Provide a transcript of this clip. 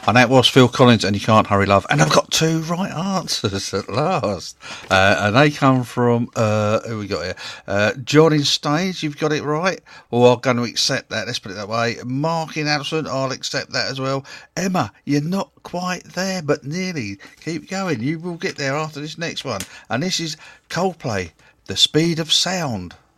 And that was Phil Collins and You Can't Hurry Love. And I've got two right answers at last. And they come from, who we got here? John in Stage, you've got it right. Well, I'm going to accept that. Let's put it that way. Mark in Absent, I'll accept that as well. Emma, you're not quite there, but nearly. Keep going. You will get there after this next one. And this is Coldplay, The Speed of Sound.